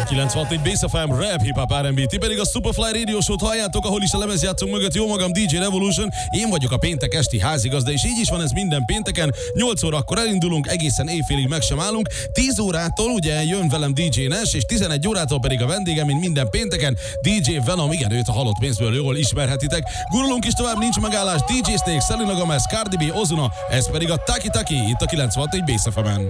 96.4 Bass FM, rap, hip-hop, R&B. Ti pedig a Superfly Radio Show-t halljátok, ahol is a lemezjátszónk mögött jó magam, DJ Revolution. Én vagyok a péntek esti házigazda, és így is van ez minden pénteken. 8 órakor elindulunk, egészen éjfélig meg sem állunk. 10 órától ugye jön velem DJ Nes, és 11 órától pedig a vendégem, mint minden pénteken, DJ Venom. Igen, őt a halott pénzből jól ismerhetitek. Gurulunk is tovább, nincs megállás. DJ Snake, Selena Gomez, Cardi B, Ozuna, ez pedig a Taki Taki, itt a 96.4 Bass FM-en.